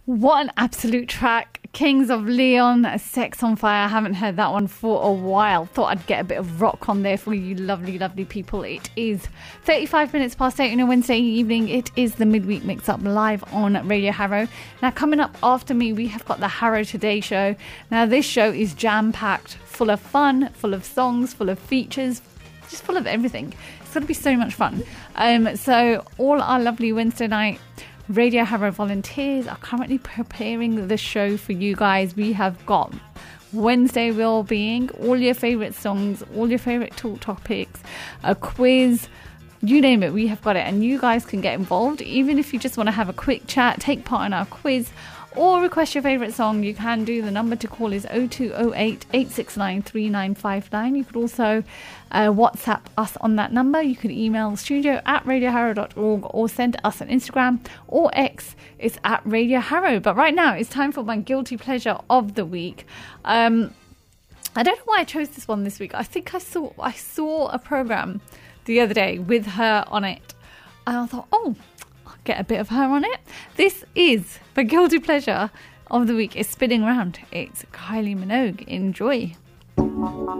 What an absolute track. Kings of Leon, Sex on Fire. I haven't heard that one for a while. Thought I'd get a bit of rock on there for you lovely, lovely people. It is 35 minutes past 8 on a Wednesday evening. It is the Midweek Mix-Up live on Radio Harrow. Now, coming up after me, we have got the Harrow Today show. Now, this show is jam-packed, full of fun, full of songs, full of features, just full of everything. It's going to be so much fun. So all our lovely Wednesday night Radio Harrow volunteers are currently preparing the show for you guys. We have got Wednesday Wellbeing, all your favourite songs, all your favourite talk topics, a quiz, you name it, we have got it. And you guys can get involved. Even if you just want to have a quick chat, take part in our quiz, or request your favourite song, you can do. The number to call is 0208 869 3959. You could also WhatsApp us on that number. You could email studio@radioharrow.org or send us an Instagram or X. It's at Radio Harrow. But right now, it's time for my guilty pleasure of the week. I don't know why I chose this one this week. I think I saw a programme the other day with her on it. And I thought, oh, get a bit of her on it. This is the guilty pleasure of the week. It's spinning round. It's Kylie Minogue. Enjoy.